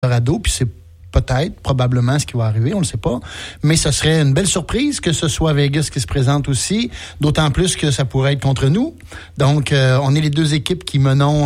Colorado, puis c'est peut-être, probablement, ce qui va arriver, on ne le sait pas. Mais ce serait une belle surprise que ce soit Vegas qui se présente aussi, d'autant plus que ça pourrait être contre nous. Donc, on est les deux équipes qui menons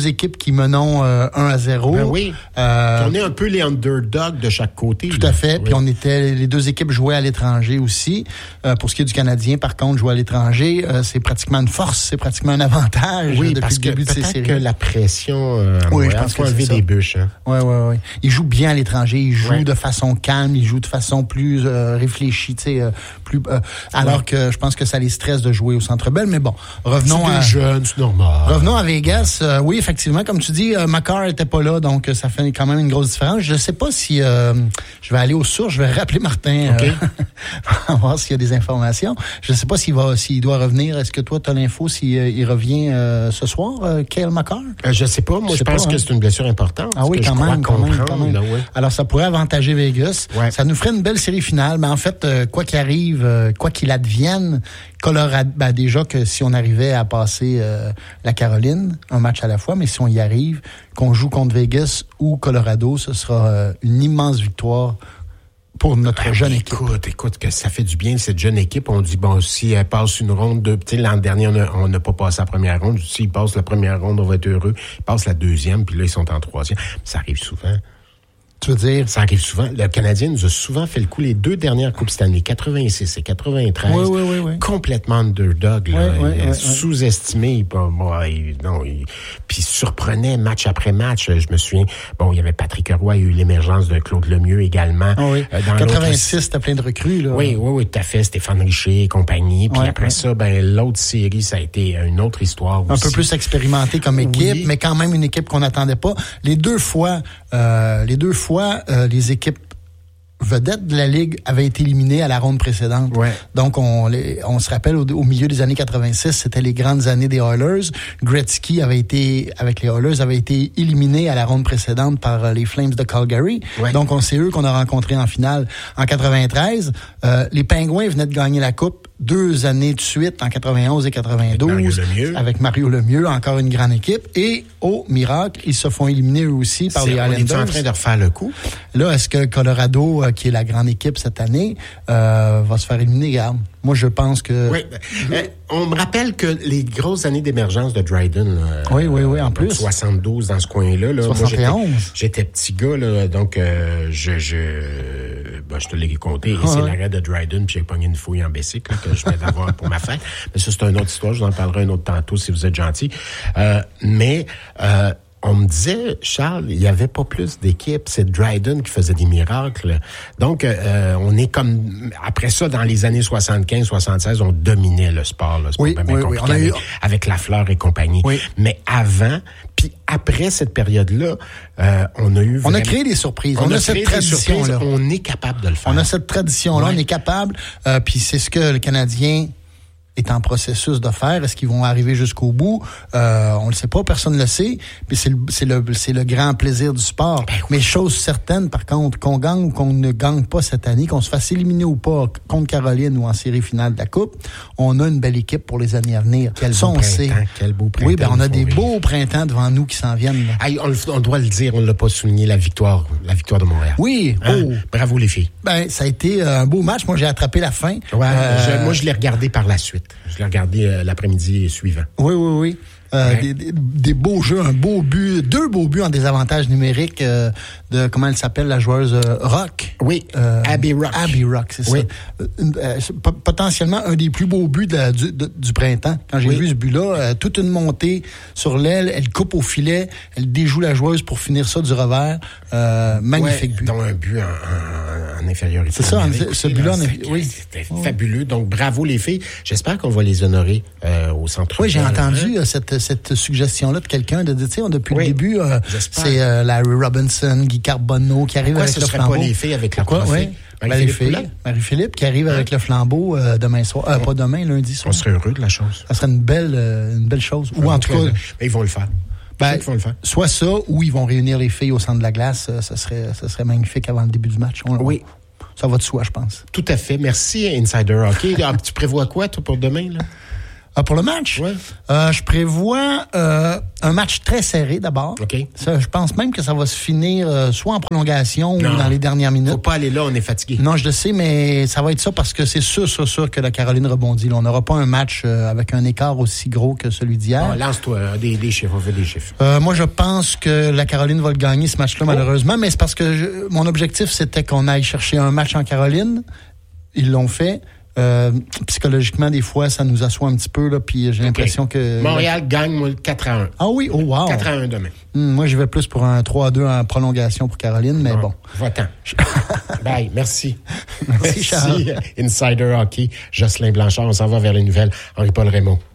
1-0. Ben oui. On est un peu les underdogs de chaque côté. Tout à fait. Puis les deux équipes jouaient à l'étranger aussi. Pour ce qui est du Canadien, par contre, jouer à l'étranger, c'est pratiquement une force, c'est pratiquement un avantage depuis le début de ces séries. Que la pression je pense que enlever des bûches. Hein. Oui. Ils jouent bien à l'étranger. Ils jouent de façon calme, ils jouent de façon plus réfléchie, alors que je pense que ça les stresse de jouer au Centre Bell. Mais bon, revenons à... C'est des jeunes, c'est normal. Revenons à Vegas. Oui, effectivement, comme tu dis, Makar était pas là, donc ça fait quand même une grosse différence. Je sais pas si je vais aller aux sources, je vais rappeler Martin, voir s'il y a des informations. Je sais pas s'il doit revenir. Est-ce que toi, tu as l'info s'il revient ce soir, Cale Makar? Je sais pas. Moi, je pense que c'est une blessure importante. Ah oui, quand même. Là, ouais. Alors, ça pourrait avantager Vegas. Ouais. Ça nous ferait une belle série finale. Mais en fait, quoi qu'il arrive, quoi qu'il advienne, Colorado, déjà que si on arrivait à passer la Caroline, un match à la fois, mais si on y arrive, qu'on joue contre Vegas ou Colorado, ce sera une immense victoire pour notre jeune équipe. Écoute, que ça fait du bien, cette jeune équipe. On dit, bon, si elle passe une ronde tu sais, l'an dernier, on n'a pas passé la première ronde. S'ils passent la première ronde, on va être heureux. Ils passent la deuxième, puis là, ils sont en troisième. Ça arrive souvent. Tu veux dire? Ça arrive souvent. Le Canadien nous a souvent fait le coup les deux dernières Coupes Stanley, 86 et 93. Oui. Complètement underdog, là. Sous-estimé. Puis surprenait match après match. Je me souviens, il y avait Patrick Roy, il y a eu l'émergence de Claude Lemieux également. Oui. Dans 86, c'était plein de recrues, là. Oui, tout à fait. Stéphane Richer et compagnie. Puis après ça, l'autre série, ça a été une autre histoire aussi. Un peu plus expérimenté comme équipe, mais quand même une équipe qu'on n'attendait pas. Les deux fois, les équipes vedettes de la Ligue avaient été éliminées à la ronde précédente. Ouais. Donc, on se rappelle, au milieu des années 86, c'était les grandes années des Oilers. Gretzky avec les Oilers, avait été éliminé à la ronde précédente par les Flames de Calgary. Ouais. Donc, c'est eux qu'on a rencontrés en finale en 93. Les Pingouins venaient de gagner la Coupe 2 années de suite, en 91 et 92, avec Mario Lemieux, encore une grande équipe. Et, au miracle, ils se font éliminer eux aussi par les Islanders. On est en train de refaire le coup. Là, est-ce que Colorado, qui est la grande équipe cette année, va se faire éliminer? Regarde, moi, je pense que... Oui, on me rappelle que les grosses années d'émergence de Dryden... Oui, en plus. 72, dans ce coin-là. 71. Moi, j'étais petit gars, là, donc je te l'ai compté. Et c'est l'arrêt de Dryden, puis j'ai pogné une fouille en bicycle que je vais avoir pour ma fête. Mais ça, c'est une autre histoire. Je vous en parlerai un autre tantôt, si vous êtes gentil. On me disait, Charles, il n'y avait pas plus d'équipes. C'est Dryden qui faisait des miracles. Donc, on est comme... Après ça, dans les années 75, 76, on dominait le sport. Là. C'est pas bien compliqué avec Lafleur et compagnie. Oui. Mais avant... Puis après cette période-là, on a eu... On a créé des surprises. On a cette tradition-là. On est capable de le faire. On a cette tradition-là. On est capable. Puis c'est ce que le Canadien est en processus de faire. Est-ce qu'ils vont arriver jusqu'au bout? On le sait pas, personne ne le sait. Puis c'est le grand plaisir du sport. Ben oui. Mais chose certaine, par contre, qu'on gagne ou qu'on ne gagne pas cette année, qu'on se fasse éliminer ou pas contre Caroline ou en série finale de la Coupe, on a une belle équipe pour les années à venir. Quel beau printemps. Oui, on a des beaux printemps devant nous qui s'en viennent. Hey, on doit le dire, on ne l'a pas souligné, la victoire de Montréal. Oui. Bravo les filles. Ça a été un beau match. Moi, j'ai attrapé la fin. Ouais, moi, je l'ai regardé par la suite. Je l'ai regardé l'après-midi suivant. Oui. Des beaux jeux, un beau but, 2 beaux buts en désavantage numérique de, comment elle s'appelle, la joueuse Rock? Oui, Abby Rock. Abby Rock, c'est ça. Potentiellement un des plus beaux buts du printemps. Quand j'ai vu ce but-là, toute une montée sur l'aile, elle coupe au filet, elle déjoue la joueuse pour finir ça du revers. Magnifique but. Donc un but en infériorité. C'est ça, ce but-là. C'était fabuleux. Donc bravo les filles. J'espère qu'on va les honorer au centre. Oui, j'ai entendu cette suggestion-là de quelqu'un de dire, tu sais, depuis le début, c'est Larry Robinson, Guy Carbonneau qui arrive avec le flambeau. Pourquoi ce serait pas les filles avec le trophée? Marie-Philippe qui arrive avec le flambeau demain soir. Pas demain, lundi soir. On serait heureux de la chose. Ça serait une belle chose. Ou en tout cas... Ils vont le faire. Soit ça, ou ils vont réunir les filles au centre de la glace. Ça serait magnifique avant le début du match. Oui. Ça va de soi, je pense. Tout à fait. Merci, Insider Hockey. Tu prévois quoi, toi, pour demain, là? Pour le match? Ouais. Je prévois un match très serré d'abord. OK. Ça, je pense même que ça va se finir soit en prolongation ou dans les dernières minutes. Faut pas aller là, on est fatigué. Non, je le sais, mais ça va être ça parce que c'est sûr que la Caroline rebondit. Là, on n'aura pas un match avec un écart aussi gros que celui d'hier. Lance-toi des chiffres, on fait des chiffres. Moi, je pense que la Caroline va le gagner, ce match-là, malheureusement, mais c'est parce que mon objectif, c'était qu'on aille chercher un match en Caroline. Ils l'ont fait. Psychologiquement, des fois, ça nous assoit un petit peu, là, puis j'ai l'impression que... Montréal gagne, moi, 4-1. Ah oui? Oh, wow! 4-1 demain. Moi, je vais plus pour un 3-2 en prolongation pour Caroline, mais bon. Va-t'en. Bye, merci. Merci, Charles. Insider Hockey, Jocelyn Blanchard. On s'en va vers les nouvelles. Henri-Paul Raymond.